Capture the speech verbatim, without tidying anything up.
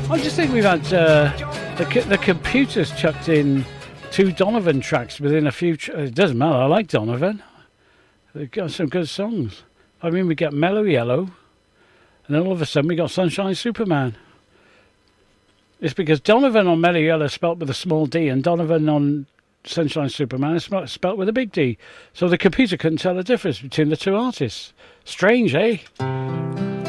I just think we've had uh, the co- the computers chucked in two Donovan tracks within a few. Tr- it doesn't matter. I like Donovan. They've got some good songs. I mean, we get Mellow Yellow, and then all of a sudden we got Sunshine Superman. It's because Donovan on Mellow Yellow is spelt with a small D, and Donovan on Sunshine Superman is spelt spelt with a big D. So the computer couldn't tell the difference between the two artists. Strange, eh?